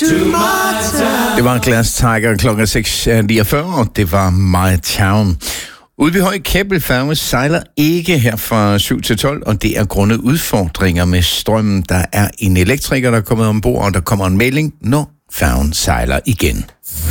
Det var Glass Tiger klokken 6:49, og det var My Town. Udbyhøj Kæbelfærge sejler ikke her fra 7 til 12, og det er grundet udfordringer med strømmen. Der er en elektriker, der er kommet ombord, og der kommer en melding, når færgen sejler igen.